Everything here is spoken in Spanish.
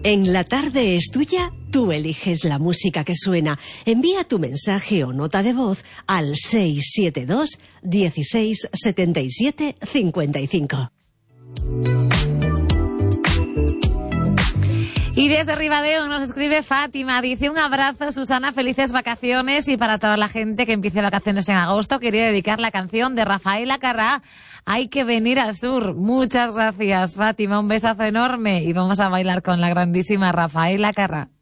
En La Tarde es Tuya, tú eliges la música que suena. Envía tu mensaje o nota de voz al 672 16 77 55. Y desde Ribadeo nos escribe Fátima, dice: un abrazo, Susana, felices vacaciones, y para toda la gente que empiece vacaciones en agosto quería dedicar la canción de Rafael Acarrá, Hay que venir al sur. Muchas gracias, Fátima, un besazo enorme y vamos a bailar con la grandísima Rafael Acarrá.